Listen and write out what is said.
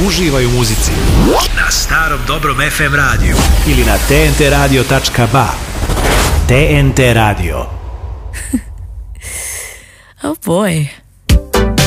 Uživaj u muzici na starom dobrom FM radiju ili na tntradio.ba. TNT Radio. Oh boy.